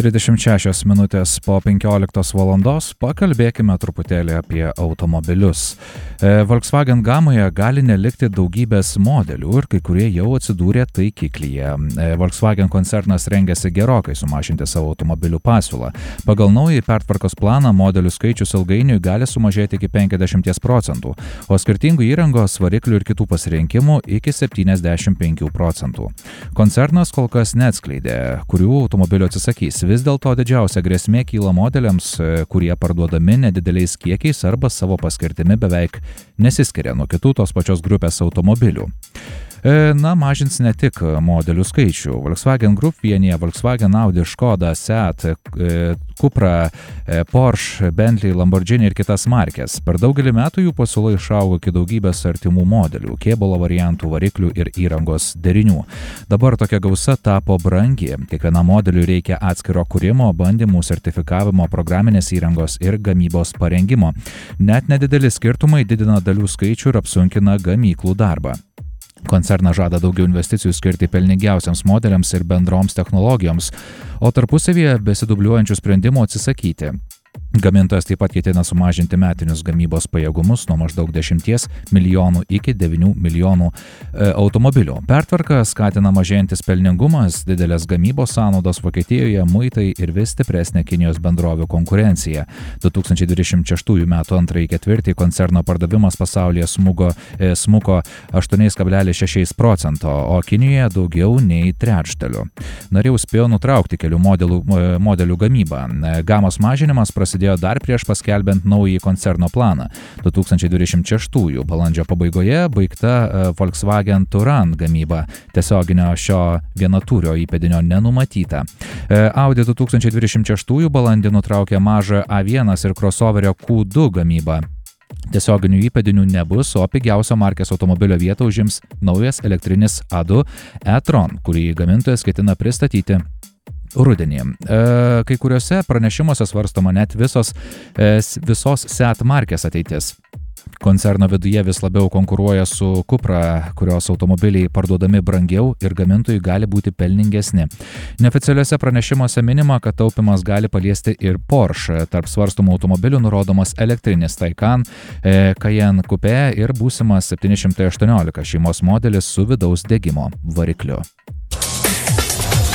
36 minutės po 15 valandos pakalbėkime truputėlį apie automobilius. Volkswagen gamoje gali nelikti daugybės modelių ir kai kurie jau atsidūrė taikiklyje. Volkswagen koncernas rengiasi gerokai sumažinti savo automobilių pasiūlą. Pagal naują pertvarkos planą modelių skaičius ilgainiui gali sumažėti iki 50%, o skirtingų įrangos, variklių ir kitų pasirinkimų iki 75%. Koncernas kol kas neatskleidė, kurių automobilių atsisakys. Vis dėlto didžiausia grėsmė kyla modeliams, kurie parduodami nedideliais kiekiais arba savo paskirtimi beveik nesiskiria nuo kitų tos pačios grupės automobilių. Mažins ne tik modelių skaičių. Volkswagen Group vienyje Volkswagen, Audi, Škoda, Seat, Cupra, Porsche, Bentley, Lamborghini ir kitas markes. Per daugelį metų jų pasiūla išaugo iki daugybės artimų modelių, kėbulo variantų, variklių ir įrangos derinių. Dabar tokia gausa tapo brangi. Kiekvienam modeliui reikia atskiro kūrimo, bandymų, sertifikavimo, programinės įrangos ir gamybos parengimo. Net nedideli skirtumai didina dalių skaičių ir apsunkina gamyklų darbą. Koncernas žada daugiau investicijų skirti pelningiausiams modeliams ir bendroms technologijoms, o tarpusavyje besidubliuojančių sprendimų atsisakyti. Gamintojas taip pat ketina sumažinti metinius gamybos pajėgumus nuo maždaug 10 milijonų iki 9 milijonų automobilių. Pertvarka skatina mažėjantis pelningumas, didelės gamybos sąnaudos Vokietijoje, muitai ir vis stipresnė Kinijos bendrovių konkurencija. 2026 metų antrąjį ketvirtį koncerno pardavimas pasaulyje smuko 8,6%, o Kinijoje daugiau nei trečdaliu. Jau spėjo nutraukti kelių modelių gamybą. Gamos mažinimas prasidėjo dar prieš paskelbiant naująjį koncerno planą. 2026 balandžio pabaigoje baigta Volkswagen Touran gamyba. Tiesioginio šio vienatūrio įpėdinio nenumatyta. Audi 2026 balandį nutraukė mažą A1 ir crossoverio Q2 gamybą. Tiesioginių įpėdinių nebus, o pigiausio markės automobilio vietą užims naujas elektrinis A2 e-tron, kurį gamintojas ketina pristatyti rudenį. Kai kuriuose pranešimuose svarstoma net visos Seat markės ateitis. Koncerno viduje vis labiau konkuruoja su Cupra, kurios automobiliai parduodami brangiau ir gamintojai gali būti pelningesni. Neoficialiuose pranešimuose minima, kad taupimas gali paliesti ir Porsche. Tarp svarstomų automobilių nurodomas elektrinis Taycan, Cayenne Coupe ir būsimas 718 šeimos modelis su vidaus degimo varikliu.